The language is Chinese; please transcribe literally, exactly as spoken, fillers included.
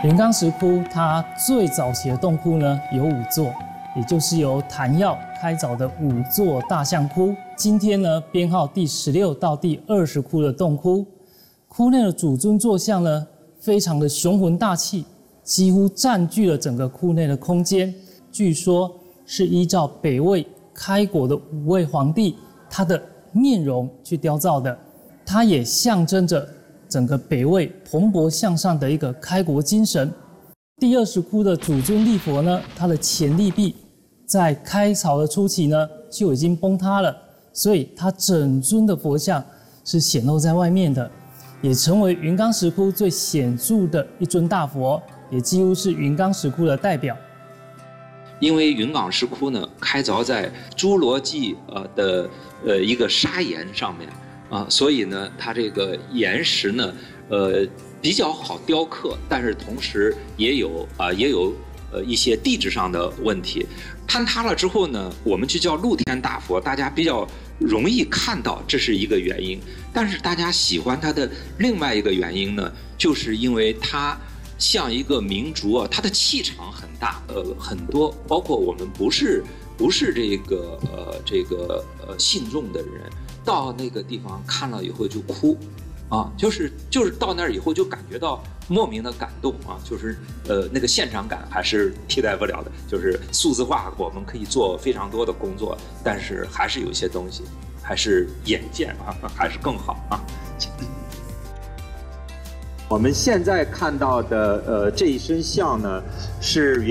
云冈石窟它最早期的洞窟呢有五座，也就是由谭耀开凿的五座大象窟。今天呢编号第十六到第二十窟的洞窟，窟内的主尊坐像呢非常的雄浑大气，几乎占据了整个窟内的空间。据说是依照北魏开国的五位皇帝他的面容去雕造的，它也象征着整个北魏蓬勃向上的一个开国精神。第二十窟的主尊立佛呢，它的前立壁在开凿的初期呢就已经崩塌了，所以它整尊的佛像是显露在外面的，也成为云冈石窟最显著的一尊大佛，也几乎是云冈石窟的代表。 因为云冈石窟呢开凿在侏罗纪呃的呃一个砂岩上面啊，所以呢它这个岩石呢呃比较好雕刻，但是同时也有啊、呃、也有呃一些地质上的问题。坍塌了之后呢，我们就叫露天大佛，大家比较容易看到，这是一个原因。但是大家喜欢它的另外一个原因呢，就是因为它像一个明烛啊，它的气场很大，呃，很多，包括我们不是不是这个呃这个呃信众的人，到那个地方看了以后就哭，啊，就是就是到那儿以后就感觉到莫名的感动啊，就是呃那个现场感还是替代不了的。就是数字化我们可以做非常多的工作，但是还是有一些东西，还是眼见啊，还是更好啊。 我们现在看到的呃这一身像呢，是